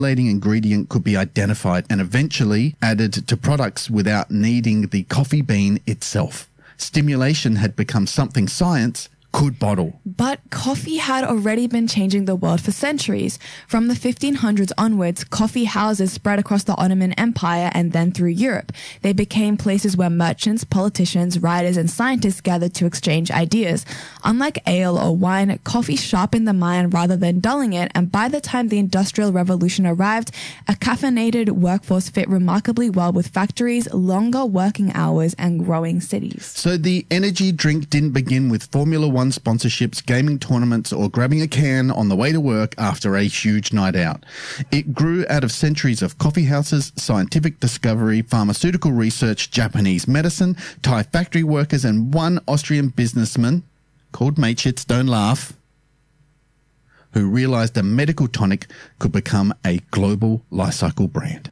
ingredient could be identified and eventually added to products without needing the coffee bean itself. Stimulation had become something science could bottle. But coffee had already been changing the world for centuries. From the 1500s onwards, coffee houses spread across the Ottoman Empire and then through Europe. They became places where merchants, politicians, writers, and scientists gathered to exchange ideas. Unlike ale or wine, coffee sharpened the mind rather than dulling it, and by the time the Industrial Revolution arrived, a caffeinated workforce fit remarkably well with factories, longer working hours, and growing cities. So the energy drink didn't begin with Formula One sponsorships, gaming tournaments, or grabbing a can on the way to work after a huge night out. It grew out of centuries of coffee houses, scientific discovery, pharmaceutical research, Japanese medicine, Thai factory workers, and one Austrian businessman called Mateschitz, don't laugh, who realized a medical tonic could become a global life cycle brand.